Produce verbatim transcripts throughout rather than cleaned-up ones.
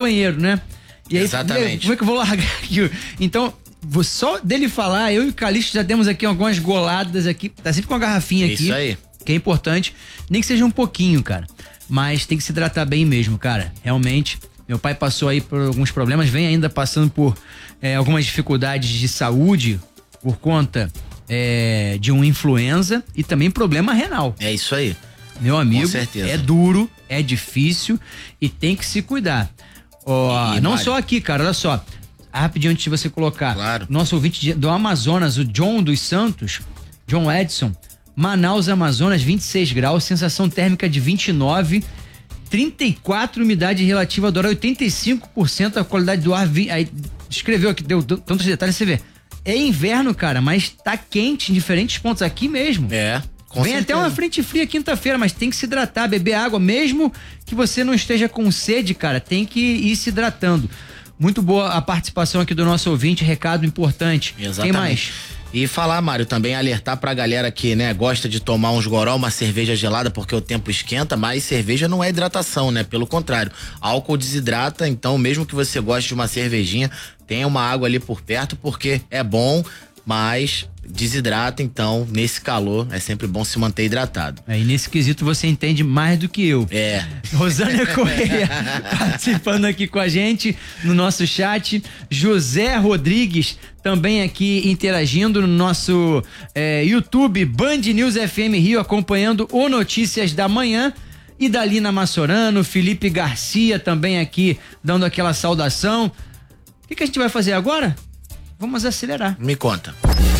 banheiro, né? E aí, exatamente. Como é que eu vou largar aqui? Então, só dele falar, eu e o Calixto já demos aqui algumas goladas aqui, tá sempre com uma garrafinha aqui. Isso aí. Que é importante, nem que seja um pouquinho, cara. Mas tem que se hidratar bem mesmo, cara. Realmente, meu pai passou aí por alguns problemas, vem ainda passando por é, algumas dificuldades de saúde por conta é, de uma influenza e também problema renal. É isso aí. Meu amigo, com certeza. É duro, é difícil e tem que se cuidar. Ó, e, não Mário, só aqui, cara, olha só. Rapidinho antes de você colocar. Claro. Nosso ouvinte de, do Amazonas, o John dos Santos, John Edson, Manaus, Amazonas, vinte e seis graus, sensação térmica de vinte e nove, trinta e quatro, umidade relativa do ar, oitenta e cinco por cento, a qualidade do ar, aí escreveu aqui, deu, deu tantos detalhes, você vê. É inverno, cara, mas tá quente em diferentes pontos aqui mesmo. É. Com Vem certeza. até uma frente fria quinta-feira, mas tem que se hidratar, beber água, mesmo que você não esteja com sede, cara, tem que ir se hidratando. Muito boa a participação aqui do nosso ouvinte, recado importante. Exatamente. Quem mais? E falar, Mário, também alertar pra galera que, né, gosta de tomar uns goró, uma cerveja gelada porque o tempo esquenta, mas cerveja não é hidratação, né? Pelo contrário, álcool desidrata, então mesmo que você goste de uma cervejinha, tenha uma água ali por perto porque é bom, mas desidrata, então nesse calor é sempre bom se manter hidratado. É, e nesse quesito você entende mais do que eu. É. Rosânia Correia participando aqui com a gente no nosso chat. José Rodrigues também aqui interagindo no nosso é, YouTube, Band News F M Rio, acompanhando o Notícias da Manhã. E Dalina Massorano, Felipe Garcia também aqui dando aquela saudação. O que, que a gente vai fazer agora? Vamos acelerar. Me conta.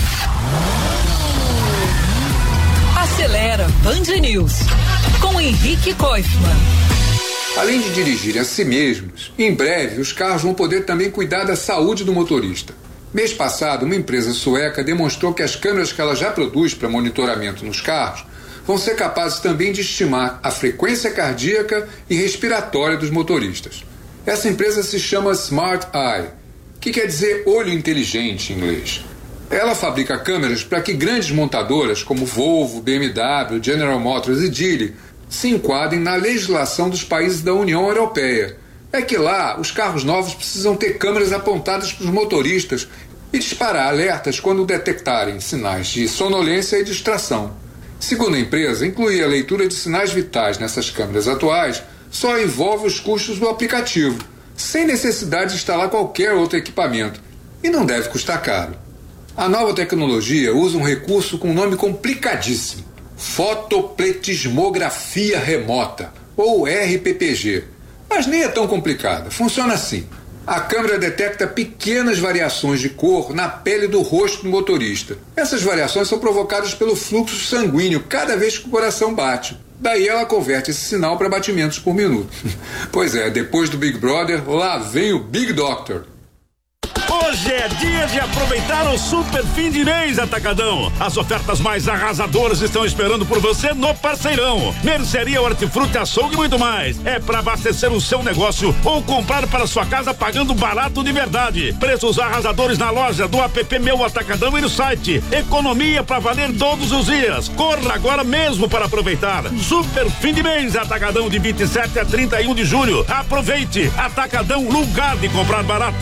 Acelera Band News com Henrique Koifman. Além de dirigirem a si mesmos, em breve os carros vão poder também cuidar da saúde do motorista. Mês passado, uma empresa sueca demonstrou que as câmeras que ela já produz para monitoramento nos carros vão ser capazes também de estimar a frequência cardíaca e respiratória dos motoristas. Essa empresa se chama Smart Eye, que quer dizer olho inteligente em inglês. Ela fabrica câmeras para que grandes montadoras como Volvo, B M W, General Motors e Geely se enquadrem na legislação dos países da União Europeia. É que lá os carros novos precisam ter câmeras apontadas para os motoristas e disparar alertas quando detectarem sinais de sonolência e distração. Segundo a empresa, incluir a leitura de sinais vitais nessas câmeras atuais só envolve os custos do aplicativo, sem necessidade de instalar qualquer outro equipamento, e não deve custar caro. A nova tecnologia usa um recurso com um nome complicadíssimo: fotopletismografia remota, ou R P P G. Mas nem é tão complicada, funciona assim. A câmera detecta pequenas variações de cor na pele do rosto do motorista. Essas variações são provocadas pelo fluxo sanguíneo cada vez que o coração bate. Daí ela converte esse sinal para batimentos por minuto. Pois é, depois do Big Brother, lá vem o Big Doctor. Hoje é dia de aproveitar o super fim de mês Atacadão. As ofertas mais arrasadoras estão esperando por você no Parceirão. Mercearia, hortifruti, açougue e muito mais. É para abastecer o seu negócio ou comprar para sua casa pagando barato de verdade. Preços arrasadores na loja, do app Meu Atacadão e no site. Economia para valer todos os dias. Corra agora mesmo para aproveitar. Super fim de mês Atacadão, de vinte e sete a trinta e um de julho. Aproveite. Atacadão, lugar de comprar barato.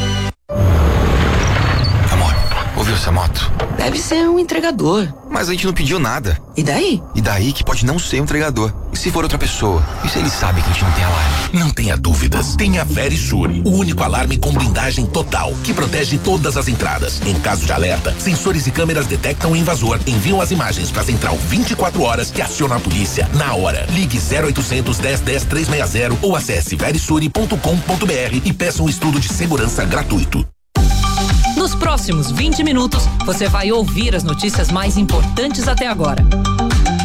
Amor, ouviu essa moto? Deve ser um entregador. Mas a gente não pediu nada. E daí? E daí que pode não ser um entregador. E se for outra pessoa? E se eles sabem que a gente não tem alarme? Não tenha dúvidas. Tenha a Verisure, o único alarme com blindagem total, que protege todas as entradas. Em caso de alerta, sensores e câmeras detectam o invasor, enviam as imagens para a central vinte e quatro horas que aciona a polícia na hora. Ligue zero oitocentos, dez, dez, trezentos e sessenta ou acesse verisure ponto com ponto br e peça um estudo de segurança gratuito. Nos próximos vinte minutos, você vai ouvir as notícias mais importantes até agora.